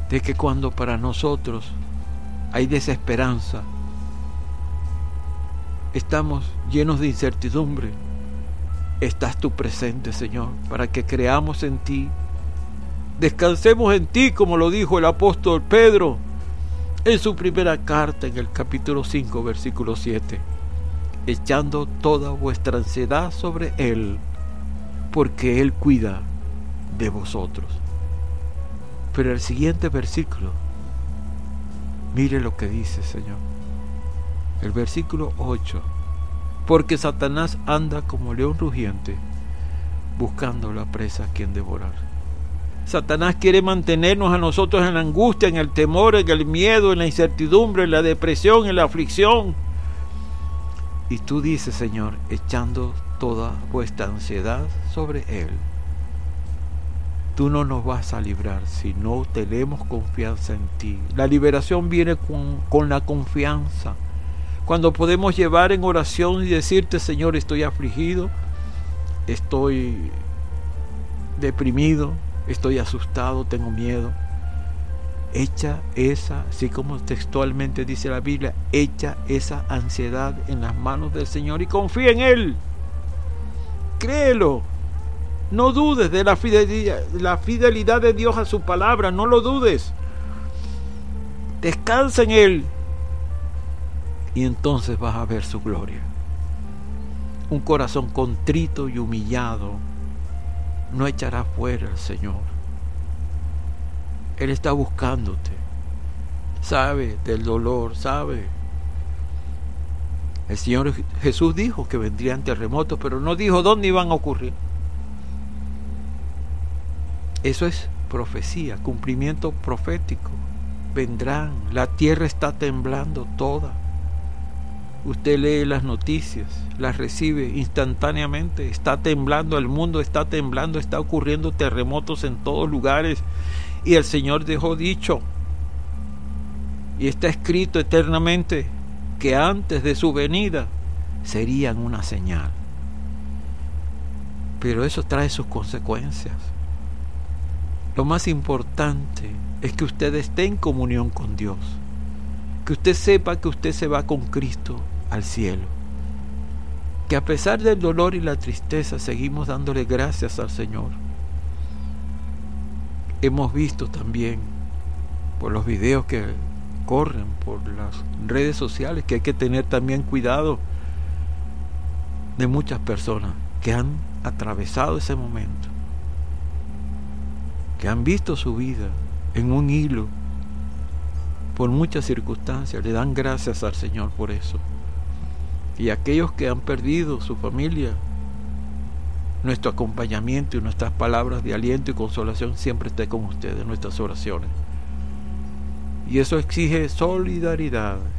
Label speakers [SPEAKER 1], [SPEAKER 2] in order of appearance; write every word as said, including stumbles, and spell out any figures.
[SPEAKER 1] de que cuando para nosotros hay desesperanza, estamos llenos de incertidumbre, estás tú presente, Señor, para que creamos en ti, descansemos en ti, como lo dijo el apóstol Pedro en su primera carta, en el capítulo cinco, versículo siete, echando toda vuestra ansiedad sobre Él, porque Él cuida de vosotros. Pero el siguiente versículo, mire lo que dice, Señor. El versículo ocho, porque Satanás anda como león rugiente, buscando la presa a quien devorar. Satanás quiere mantenernos a nosotros en la angustia, en el temor, en el miedo, en la incertidumbre, en la depresión, en la aflicción. Y tú dices, Señor, echando toda vuestra ansiedad sobre Él. Tú no nos vas a librar si no tenemos confianza en ti. La liberación viene con, con la confianza. Cuando podemos llevar en oración y decirte, Señor, estoy afligido, estoy deprimido, estoy asustado, tengo miedo. Echa esa, así como textualmente dice la Biblia, echa esa ansiedad en las manos del Señor y confía en Él. Créelo. No dudes de la fidelidad, la fidelidad de Dios a su palabra, no lo dudes. Descansa en Él y entonces vas a ver su gloria. Un corazón contrito y humillado no echará fuera al Señor. Él está buscándote, sabe del dolor, sabe. El Señor Jesús dijo que vendrían terremotos, pero no dijo dónde iban a ocurrir. Eso es profecía, cumplimiento profético. Vendrán, la tierra está temblando toda. Usted lee las noticias, las recibe instantáneamente. Está temblando, el mundo está temblando, está ocurriendo terremotos en todos lugares. Y el Señor dejó dicho, y está escrito eternamente, que antes de su venida serían una señal. Pero eso trae sus consecuencias. Lo más importante es que usted esté en comunión con Dios, que usted sepa que usted se va con Cristo al cielo, que a pesar del dolor y la tristeza seguimos dándole gracias al Señor. Hemos visto también por los videos que corren por las redes sociales que hay que tener también cuidado de muchas personas que han atravesado ese momento, que han visto su vida en un hilo por muchas circunstancias. Le dan gracias al Señor por eso. Y aquellos que han perdido su familia, nuestro acompañamiento y nuestras palabras de aliento y consolación siempre esté con ustedes en nuestras oraciones. Y eso exige solidaridad,